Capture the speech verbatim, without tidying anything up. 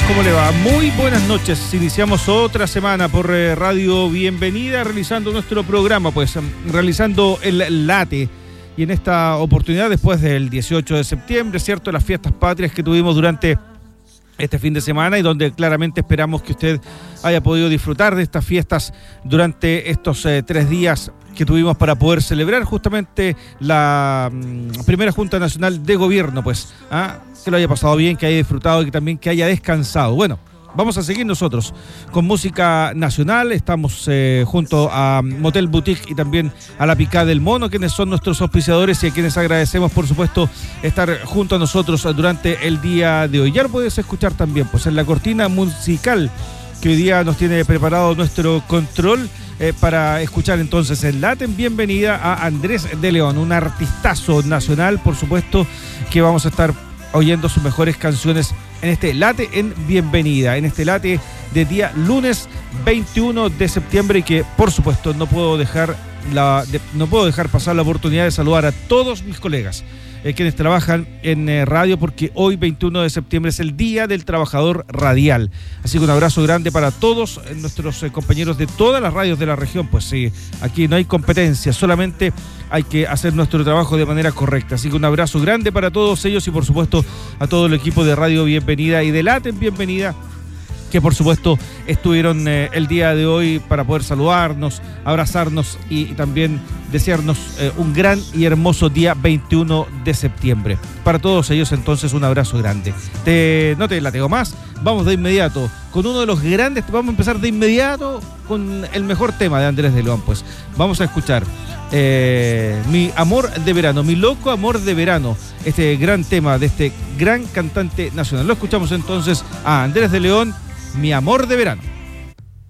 ¿Cómo le va? Muy buenas noches. Iniciamos otra semana por eh, Radio Bienvenida, realizando nuestro programa, pues realizando el late. Y en esta oportunidad, después del dieciocho de septiembre, ¿cierto? Las fiestas patrias que tuvimos durante este fin de semana y donde claramente esperamos que usted haya podido disfrutar de estas fiestas durante estos eh, tres días que tuvimos para poder celebrar justamente la mm, primera Junta Nacional de Gobierno, pues, ¿ah? que lo haya pasado bien, que haya disfrutado y que también que haya descansado. Bueno, vamos a seguir nosotros con música nacional. Estamos eh, junto a Motel Boutique y también a La Picada del Mono, quienes son nuestros auspiciadores y a quienes agradecemos, por supuesto, estar junto a nosotros durante el día de hoy. Ya lo puedes escuchar también, pues, en la cortina musical que hoy día nos tiene preparado nuestro control eh, para escuchar entonces el Latin. Bienvenida a Andrés de León, un artistazo nacional, por supuesto, que vamos a estar oyendo sus mejores canciones en este late en Bienvenida, en este late de día lunes veintiuno de septiembre, y que por supuesto no puedo dejar la de, no puedo dejar pasar la oportunidad de saludar a todos mis colegas eh, quienes trabajan en eh, radio, porque hoy veintiuno de septiembre es el Día del Trabajador Radial. Así que un abrazo grande para todos eh, nuestros eh, compañeros de todas las radios de la región. Pues sí, aquí no hay competencia, solamente hay que hacer nuestro trabajo de manera correcta. Así que un abrazo grande para todos ellos y por supuesto a todo el equipo de Radio Bienvenida y de Latin Bienvenida, que por supuesto estuvieron eh, el día de hoy para poder saludarnos, abrazarnos y, y también desearnos eh, un gran y hermoso día veintiuno de septiembre. Para todos ellos entonces un abrazo grande. Te, no te lateo más, vamos de inmediato con uno de los grandes, vamos a empezar de inmediato con el mejor tema de Andrés de León. Pues vamos a escuchar eh, Mi Amor de Verano, Mi Loco Amor de Verano, este gran tema de este gran cantante nacional. Lo escuchamos entonces a Andrés de León, Mi Amor de Verano.